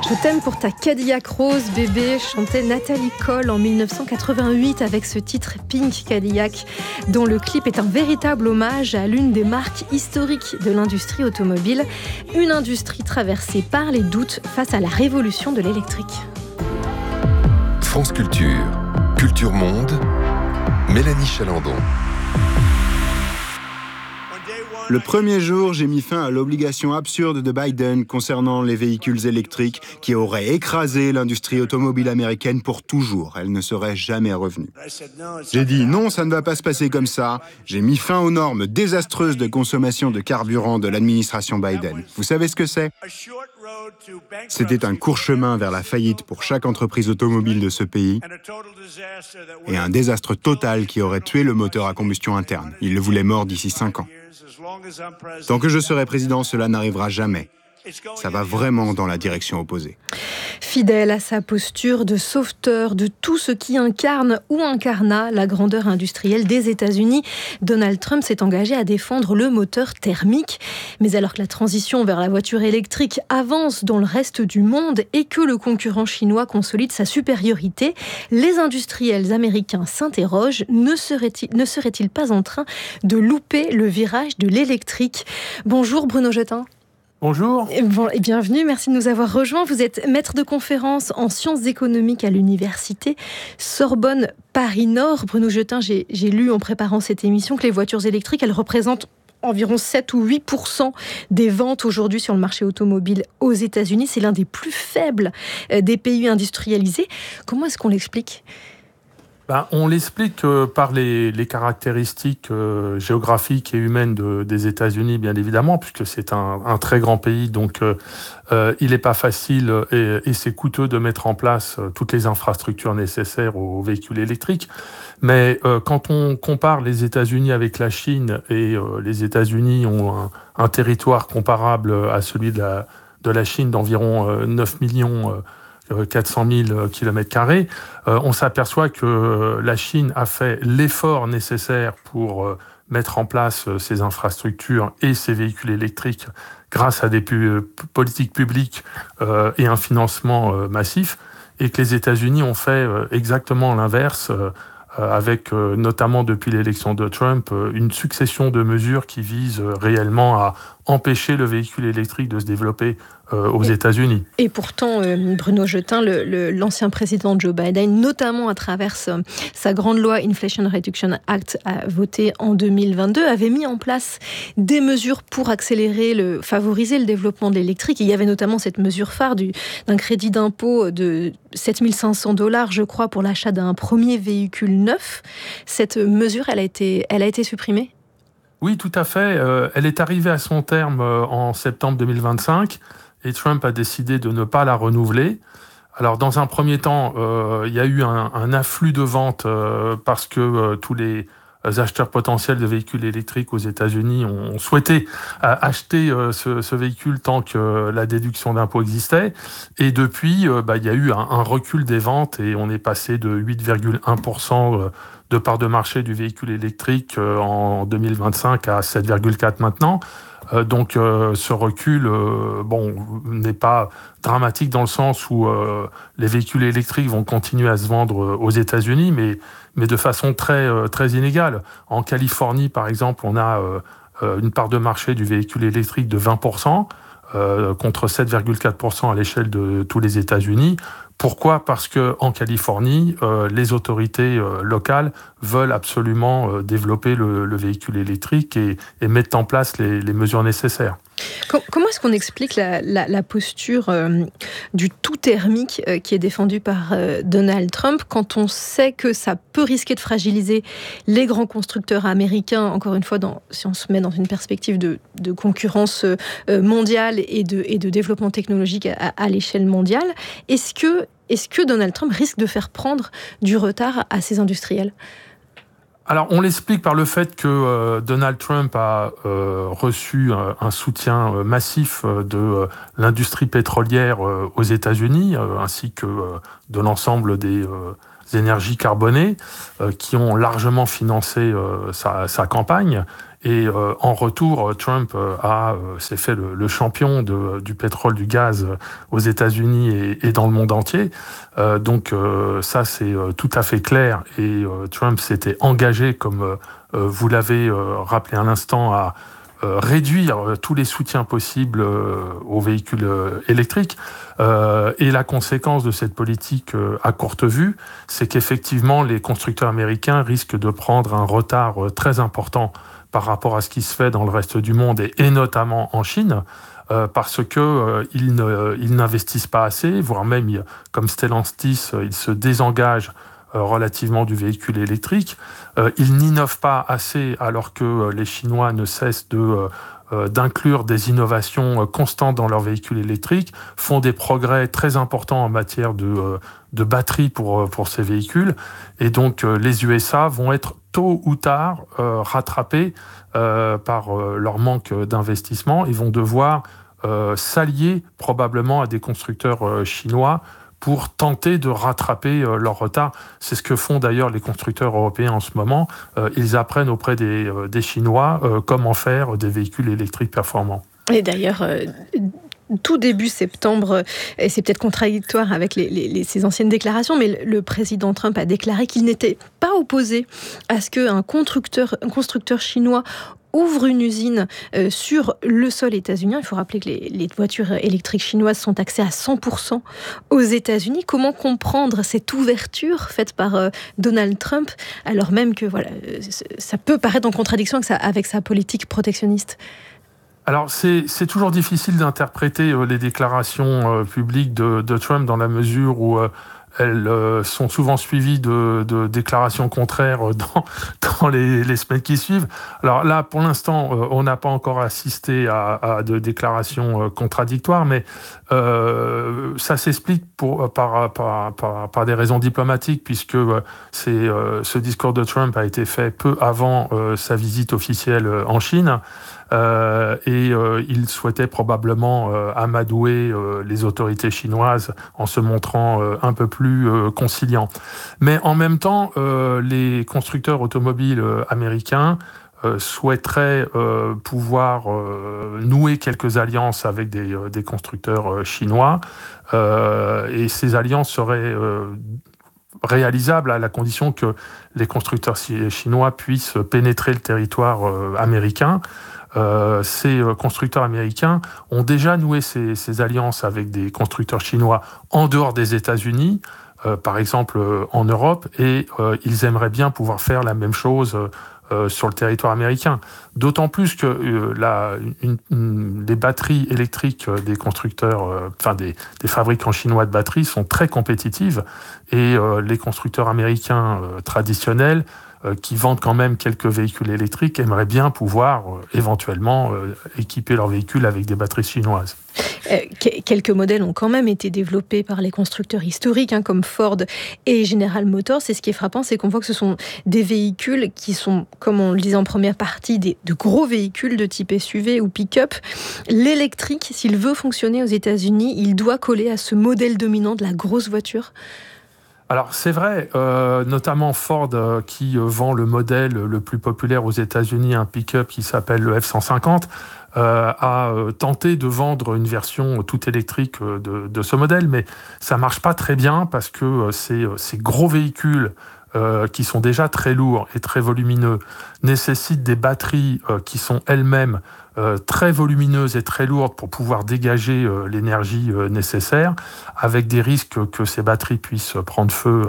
Je t'aime pour ta Cadillac rose, bébé, chantait Nathalie Cole en 1988 avec ce titre Pink Cadillac, dont le clip est un véritable hommage à l'une des marques historiques de l'industrie automobile, une industrie traversée par les doutes face à la révolution de l'électrique. France Culture, Culture Monde, Mélanie Chalandon. Le premier jour, j'ai mis fin à l'obligation absurde de Biden concernant les véhicules électriques qui auraient écrasé l'industrie automobile américaine pour toujours. Elle ne serait jamais revenue. J'ai dit non, ça ne va pas se passer comme ça. J'ai mis fin aux normes désastreuses de consommation de carburant de l'administration Biden. Vous savez ce que c'est ? C'était un court chemin vers la faillite pour chaque entreprise automobile de ce pays et un désastre total qui aurait tué le moteur à combustion interne. Il le voulait mort d'ici 5 ans. Tant que je serai président, cela n'arrivera jamais. Ça va vraiment dans la direction opposée. Fidèle à sa posture de sauveteur de tout ce qui incarne ou incarna la grandeur industrielle des États-Unis, Donald Trump s'est engagé à défendre le moteur thermique. Mais alors que la transition vers la voiture électrique avance dans le reste du monde et que le concurrent chinois consolide sa supériorité, les industriels américains s'interrogent, ne serait-il pas en train de louper le virage de l'électrique ? Bonjour Bruno Jetin. Bonjour. Et bienvenue, merci de nous avoir rejoints. Vous êtes maître de conférence en sciences économiques à l'université Sorbonne Paris-Nord. Bruno Jetin, j'ai lu en préparant cette émission que les voitures électriques, elles représentent environ 7 ou 8% des ventes aujourd'hui sur le marché automobile aux États-Unis. C'est l'un des plus faibles des pays industrialisés. Comment est-ce qu'on l'explique ? On l'explique par les caractéristiques géographiques et humaines des États-Unis, bien évidemment, puisque c'est un très grand pays, donc il n'est pas facile et c'est coûteux de mettre en place toutes les infrastructures nécessaires aux véhicules électriques. Mais quand on compare les États-Unis avec la Chine, et les États-Unis ont un territoire comparable à celui de la Chine d'environ 9 millions 400 000 km², on s'aperçoit que la Chine a fait l'effort nécessaire pour mettre en place ces infrastructures et ces véhicules électriques grâce à des politiques publiques et un financement massif, et que les États-Unis ont fait exactement l'inverse, avec notamment depuis l'élection de Trump, une succession de mesures qui visent réellement à empêcher le véhicule électrique de se développer aux États-Unis. Et pourtant, Bruno Jetin, l'ancien président Joe Biden, notamment à travers sa grande loi Inflation Reduction Act votée en 2022, avait mis en place des mesures pour favoriser le développement de l'électrique. Il y avait notamment cette mesure phare d'un crédit d'impôt de $7 500, je crois, pour l'achat d'un premier véhicule neuf. Cette mesure, elle a été supprimée ? Oui, tout à fait. Elle est arrivée à son terme en septembre 2025 et Trump a décidé de ne pas la renouveler. Alors, dans un premier temps, il y a eu un afflux de ventes parce que tous les acheteurs potentiels de véhicules électriques aux États-Unis ont souhaité acheter ce véhicule tant que la déduction d'impôt existait. Et depuis, il y a eu un recul des ventes et on est passé de 8,1% de part de marché du véhicule électrique en 2025 à 7,4% maintenant. Donc ce recul n'est pas dramatique dans le sens où les véhicules électriques vont continuer à se vendre aux États-Unis, mais de façon très, très inégale. En Californie, par exemple, on a une part de marché du véhicule électrique de 20%, contre 7,4% à l'échelle de tous les États-Unis. Pourquoi ? Parce que en Californie, les autorités locales veulent absolument développer le véhicule électrique et mettre en place les mesures nécessaires. Comment est-ce qu'on explique la posture du tout thermique qui est défendue par Donald Trump quand on sait que ça peut risquer de fragiliser les grands constructeurs américains, encore une fois, si on se met dans une perspective de concurrence mondiale et de développement technologique à l'échelle mondiale. Est-ce que Donald Trump risque de faire prendre du retard à ces industriels ? Alors, on l'explique par le fait que Donald Trump a reçu un soutien massif de l'industrie pétrolière aux États-Unis, ainsi que de l'ensemble des énergies carbonées, qui ont largement financé sa campagne. Et en retour, Trump s'est fait le champion du pétrole, du gaz aux États-Unis et dans le monde entier. Donc ça, c'est tout à fait clair. Et Trump s'était engagé, comme vous l'avez rappelé à l'instant, à réduire tous les soutiens possibles aux véhicules électriques. Et la conséquence de cette politique à courte vue, c'est qu'effectivement, les constructeurs américains risquent de prendre un retard très important par rapport à ce qui se fait dans le reste du monde et notamment en Chine, parce que ils n'investissent pas assez, voire même, comme Stellantis, ils se désengagent relativement du véhicule électrique. Ils n'innovent pas assez alors que les Chinois ne cessent d'inclure des innovations constantes dans leurs véhicules électriques, font des progrès très importants en matière de batterie pour ces véhicules. Et donc les USA vont être tôt ou tard rattrapés par leur manque d'investissement. Ils vont devoir s'allier probablement à des constructeurs chinois pour tenter de rattraper leur retard. C'est ce que font d'ailleurs les constructeurs européens en ce moment. Ils apprennent auprès des Chinois comment faire des véhicules électriques performants. Et d'ailleurs, tout début septembre, et c'est peut-être contradictoire avec ces anciennes déclarations, mais le président Trump a déclaré qu'il n'était pas opposé à ce qu'un constructeur chinois ouvre une usine sur le sol états-unien. Il faut rappeler que les voitures électriques chinoises sont taxées à 100% aux États-Unis. Comment comprendre cette ouverture faite par Donald Trump, alors même que ça peut paraître en contradiction avec sa politique protectionniste? Alors, c'est toujours difficile d'interpréter les déclarations publiques de Trump dans la mesure où elles sont souvent suivies de déclarations contraires dans les semaines qui suivent. Alors là, pour l'instant, on n'a pas encore assisté à de déclarations contradictoires, mais ça s'explique par des raisons diplomatiques, puisque ce discours de Trump a été fait peu avant sa visite officielle en Chine. Il souhaitait probablement amadouer les autorités chinoises en se montrant un peu plus conciliant. Mais en même temps, les constructeurs automobiles américains souhaiteraient pouvoir nouer quelques alliances avec des constructeurs chinois, et ces alliances seraient réalisables à la condition que les constructeurs chinois puissent pénétrer le territoire américain. Ces constructeurs américains ont déjà noué ces alliances avec des constructeurs chinois en dehors des États-Unis, par exemple en Europe, et ils aimeraient bien pouvoir faire la même chose sur le territoire américain. D'autant plus que les batteries électriques des constructeurs, des fabricants chinois de batteries sont très compétitives, et les constructeurs américains traditionnels qui vendent quand même quelques véhicules électriques aimeraient bien pouvoir éventuellement équiper leurs véhicules avec des batteries chinoises. Quelques modèles ont quand même été développés par les constructeurs historiques, comme Ford et General Motors. Et ce qui est frappant, c'est qu'on voit que ce sont des véhicules qui sont, comme on le disait en première partie, de gros véhicules de type SUV ou pick-up. L'électrique, s'il veut fonctionner aux États-Unis, il doit coller à ce modèle dominant de la grosse voiture. Alors c'est vrai, notamment Ford qui vend le modèle le plus populaire aux États-Unis, un pick-up qui s'appelle le F-150, a tenté de vendre une version tout électrique de ce modèle, mais ça marche pas très bien parce que ces gros véhicules qui sont déjà très lourds et très volumineux nécessitent des batteries qui sont elles-mêmes très volumineuses et très lourdes pour pouvoir dégager l'énergie nécessaire, avec des risques que ces batteries puissent prendre feu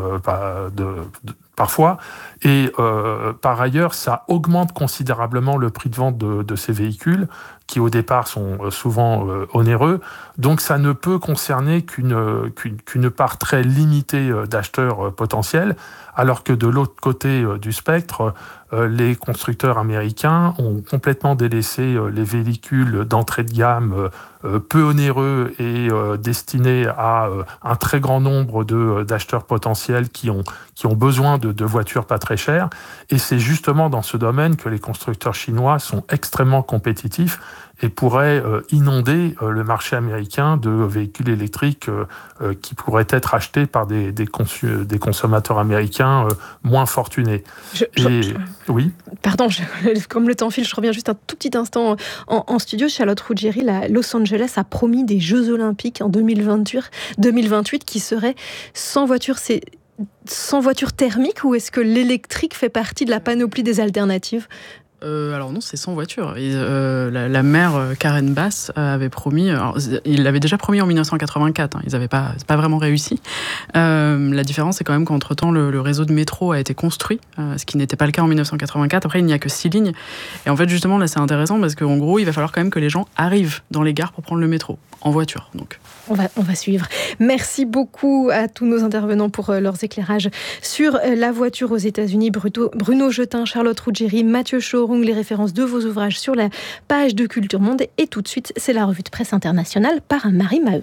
parfois. Et par ailleurs, ça augmente considérablement le prix de vente de ces véhicules, qui au départ sont souvent onéreux. Donc ça ne peut concerner qu'une part très limitée d'acheteurs potentiels, alors que de l'autre côté du spectre, les constructeurs américains ont complètement délaissé les véhicules d'entrée de gamme peu onéreux et destinés à un très grand nombre d'acheteurs potentiels qui ont besoin de voitures pas très chères. Et c'est justement dans ce domaine que les constructeurs chinois sont extrêmement compétitifs et pourrait inonder le marché américain de véhicules électriques qui pourraient être achetés par des consommateurs américains moins fortunés. Oui. Pardon, comme le temps file, je reviens juste un tout petit instant en studio. Charlotte Ruggieri, Los Angeles a promis des Jeux Olympiques en 2028 qui seraient sans voiture. C'est sans voiture thermique ou est-ce que l'électrique fait partie de la panoplie des alternatives ? Alors non, c'est sans voiture. La maire Karen Bass avait promis, il l'avait déjà promis en 1984, ils n'avaient pas vraiment réussi. La différence, c'est quand même qu'entre-temps, le réseau de métro a été construit, ce qui n'était pas le cas en 1984. Après, il n'y a que 6 lignes. Et en fait, justement, là, c'est intéressant parce qu'en gros, il va falloir quand même que les gens arrivent dans les gares pour prendre le métro, en voiture. Donc. On va suivre. Merci beaucoup à tous nos intervenants pour leurs éclairages sur la voiture aux États-Unis. Bruno Jetin, Charlotte Ruggieri, Mathieu Chorung, les références de vos ouvrages sur la page de Culture Monde. Et tout de suite, c'est la revue de presse internationale par Marie Maheu.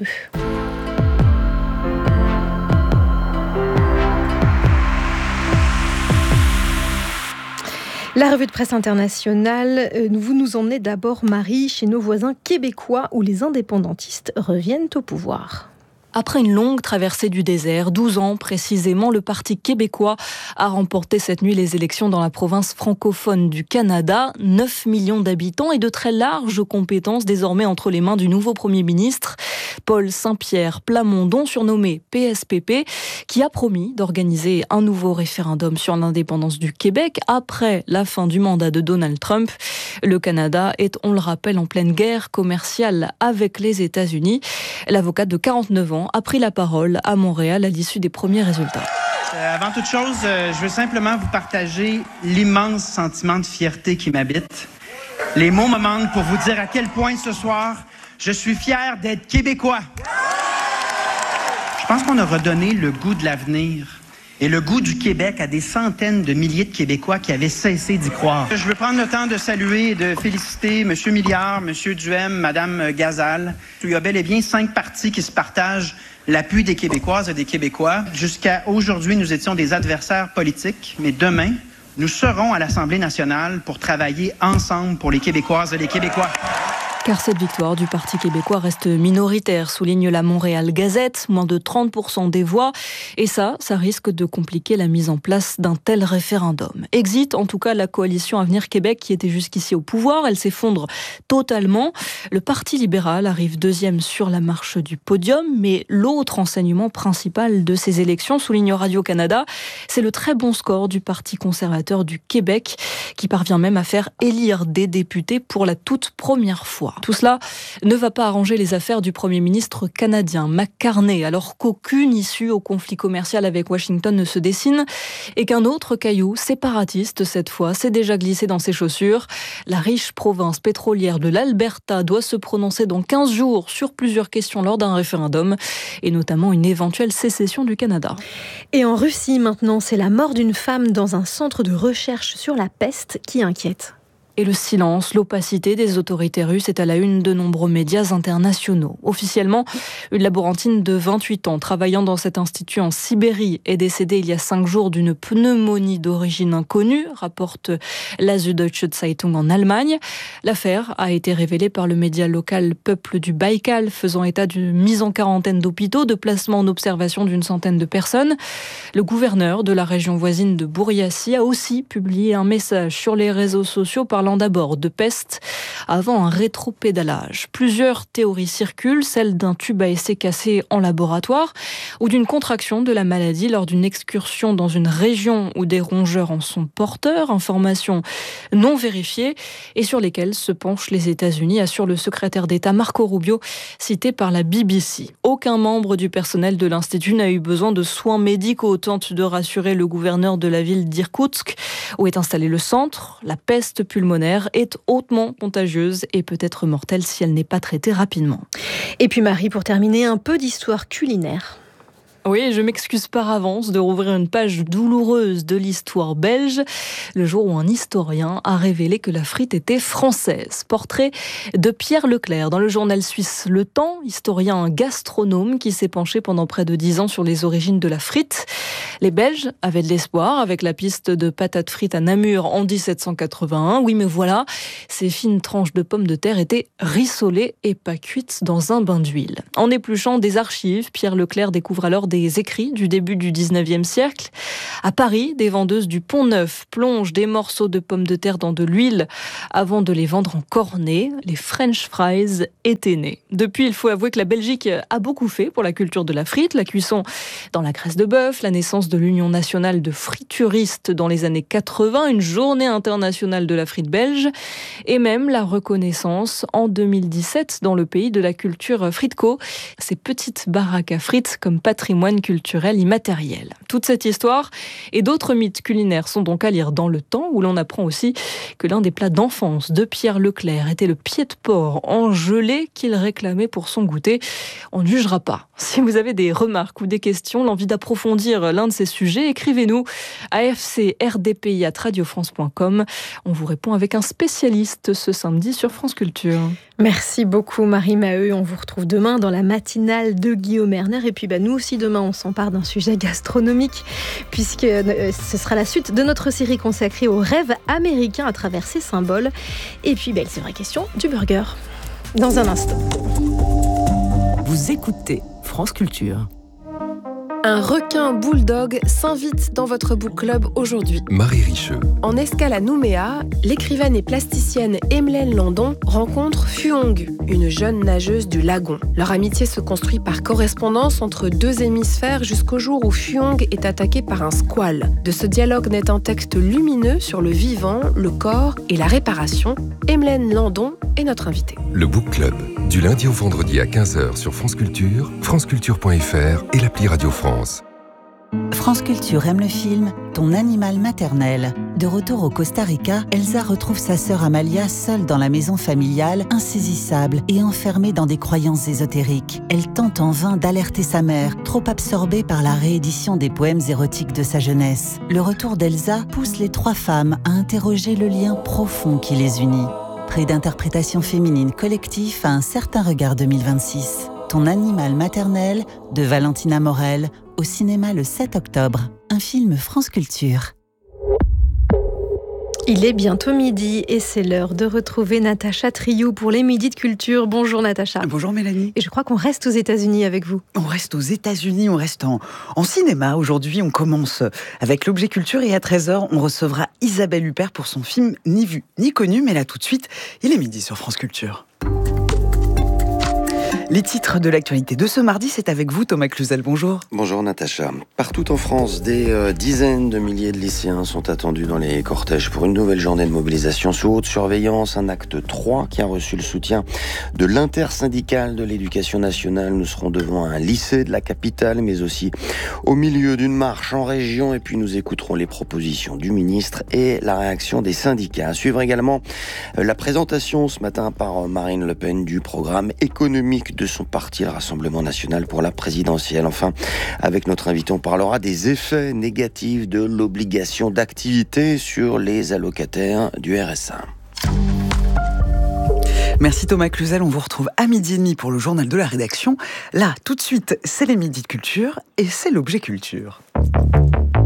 La revue de presse internationale, vous nous emmenez d'abord, Marie, chez nos voisins québécois où les indépendantistes reviennent au pouvoir. Après une longue traversée du désert, 12 ans précisément, le Parti québécois a remporté cette nuit les élections dans la province francophone du Canada. 9 millions d'habitants et de très larges compétences désormais entre les mains du nouveau Premier ministre, Paul Saint-Pierre Plamondon, surnommé PSPP, qui a promis d'organiser un nouveau référendum sur l'indépendance du Québec après la fin du mandat de Donald Trump. Le Canada est, on le rappelle, en pleine guerre commerciale avec les États-Unis. L'avocate de 49 ans a pris la parole à Montréal à l'issue des premiers résultats. Avant toute chose, je veux simplement vous partager l'immense sentiment de fierté qui m'habite. Les mots me manquent pour vous dire à quel point ce soir, je suis fier d'être québécois. Je pense qu'on a redonné le goût de l'avenir et le goût du Québec à des centaines de milliers de Québécois qui avaient cessé d'y croire. Je veux prendre le temps de saluer et de féliciter M. Milliard, M. Duhem, Mme Gazal. Il y a bel et bien 5 partis qui se partagent l'appui des Québécoises et des Québécois. Jusqu'à aujourd'hui, nous étions des adversaires politiques, mais demain, nous serons à l'Assemblée nationale pour travailler ensemble pour les Québécoises et les Québécois. Car cette victoire du Parti québécois reste minoritaire, souligne la Montréal Gazette, moins de 30% des voix. Et ça risque de compliquer la mise en place d'un tel référendum. Exit en tout cas la coalition Avenir Québec qui était jusqu'ici au pouvoir. Elle s'effondre totalement. Le Parti libéral arrive deuxième sur la marche du podium. Mais l'autre enseignement principal de ces élections, souligne Radio-Canada, c'est le très bon score du Parti conservateur du Québec qui parvient même à faire élire des députés pour la toute première fois. Tout cela ne va pas arranger les affaires du Premier ministre canadien, Mac Carney, alors qu'aucune issue au conflit commercial avec Washington ne se dessine et qu'un autre caillou, séparatiste cette fois, s'est déjà glissé dans ses chaussures. La riche province pétrolière de l'Alberta doit se prononcer dans 15 jours sur plusieurs questions lors d'un référendum et notamment une éventuelle sécession du Canada. Et en Russie maintenant, c'est la mort d'une femme dans un centre de recherche sur la peste qui inquiète. Et le silence, l'opacité des autorités russes est à la une de nombreux médias internationaux. Officiellement, une laborantine de 28 ans travaillant dans cet institut en Sibérie est décédée il y a 5 jours d'une pneumonie d'origine inconnue, rapporte la Süddeutsche Zeitung en Allemagne. L'affaire a été révélée par le média local Peuple du Baïkal, faisant état d'une mise en quarantaine d'hôpitaux, de placement en observation d'une centaine de personnes. Le gouverneur de la région voisine de Bouriassi a aussi publié un message sur les réseaux sociaux parlant d'abord de peste avant un rétropédalage. Plusieurs théories circulent, celle d'un tube à essai cassé en laboratoire ou d'une contraction de la maladie lors d'une excursion dans une région où des rongeurs en sont porteurs, informations non vérifiées et sur lesquelles se penchent les États-Unis, assure le secrétaire d'État Marco Rubio, cité par la BBC. Aucun membre du personnel de l'Institut n'a eu besoin de soins médicaux, tente de rassurer le gouverneur de la ville d'Irkoutsk, où est installé le centre. La peste pulmonaire est hautement contagieuse et peut être mortelle si elle n'est pas traitée rapidement. Et puis Marie, pour terminer, un peu d'histoire culinaire. Oui, je m'excuse par avance de rouvrir une page douloureuse de l'histoire belge, le jour où un historien a révélé que la frite était française. Portrait de Pierre Leclerc dans le journal suisse Le Temps, historien gastronome qui s'est penché pendant près de 10 ans sur les origines de la frite. Les Belges avaient de l'espoir avec la piste de patates frites à Namur en 1781. Oui, mais voilà, ces fines tranches de pommes de terre étaient rissolées et pas cuites dans un bain d'huile. En épluchant des archives, Pierre Leclerc découvre alors des écrits du début du 19e siècle. À Paris, des vendeuses du Pont-Neuf plongent des morceaux de pommes de terre dans de l'huile avant de les vendre en cornets. Les French fries étaient nés. Depuis, il faut avouer que la Belgique a beaucoup fait pour la culture de la frite, la cuisson dans la graisse de bœuf, la naissance de l'Union nationale de frituristes dans les années 80, une journée internationale de la frite belge et même la reconnaissance en 2017 dans le pays de la culture Fritco, ces petites baraques à frites comme patrimoine culturel immatériel. Toute cette histoire et d'autres mythes culinaires sont donc à lire dans Le Temps, où l'on apprend aussi que l'un des plats d'enfance de Pierre Leclerc était le pied de porc en gelée qu'il réclamait pour son goûter. On ne jugera pas. Si vous avez des remarques ou des questions, l'envie d'approfondir l'un de ces sujets, écrivez-nous à fcrdpi@radiofrance.com. On vous répond avec un spécialiste ce samedi sur France Culture. Merci beaucoup Marie Maheu. On vous retrouve demain dans la matinale de Guillaume Erner. Et puis nous aussi demain, on s'empare d'un sujet gastronomique puisque ce sera la suite de notre série consacrée aux rêves américains à travers ses symboles. Et puis c'est vraie question du burger. Dans un instant. Vous écoutez France Culture. Un requin bulldog s'invite dans votre book club aujourd'hui. Marie Richeux. En escale à Nouméa, l'écrivaine et plasticienne Emlène Landon rencontre Fuong, une jeune nageuse du lagon. Leur amitié se construit par correspondance entre deux hémisphères jusqu'au jour où Fuong est attaqué par un squale. De ce dialogue naît un texte lumineux sur le vivant, le corps et la réparation. Emlène Landon est notre invitée. Le Book Club, du lundi au vendredi à 15h sur France Culture, franceculture.fr et l'appli Radio France. France Culture aime le film Ton animal maternel. De retour au Costa Rica, Elsa retrouve sa sœur Amalia seule dans la maison familiale, insaisissable et enfermée dans des croyances ésotériques. Elle tente en vain d'alerter sa mère, trop absorbée par la réédition des poèmes érotiques de sa jeunesse. Le retour d'Elsa pousse les trois femmes à interroger le lien profond qui les unit. Prix d'interprétation féminine collectif à un certain regard 2026. Ton animal maternel de Valentina Morel, au cinéma le 7 octobre. Un film France Culture. Il est bientôt midi et c'est l'heure de retrouver Natacha Triou pour les Midis de Culture. Bonjour Natacha. Bonjour Mélanie. Et je crois qu'on reste aux États-Unis avec vous. On reste aux États-Unis, on reste en cinéma. Aujourd'hui, on commence avec l'objet culture et à 13h, on recevra Isabelle Huppert pour son film Ni vu ni connu. Mais là, tout de suite, il est midi sur France Culture. Les titres de l'actualité de ce mardi, c'est avec vous Thomas Cluzel, bonjour. Bonjour Natacha. Partout en France, des dizaines de milliers de lycéens sont attendus dans les cortèges pour une nouvelle journée de mobilisation sous haute surveillance. Un acte 3 qui a reçu le soutien de l'intersyndicale de l'éducation nationale. Nous serons devant un lycée de la capitale, mais aussi au milieu d'une marche en région. Et puis nous écouterons les propositions du ministre et la réaction des syndicats. À suivre également la présentation ce matin par Marine Le Pen du programme économique de son parti, le Rassemblement national pour la présidentielle. Enfin, avec notre invité, on parlera des effets négatifs de l'obligation d'activité sur les allocataires du RSA. Merci Thomas Cluzel, on vous retrouve à 12h30 pour le journal de la rédaction. Là, tout de suite, c'est les Midis de Culture et c'est l'objet culture.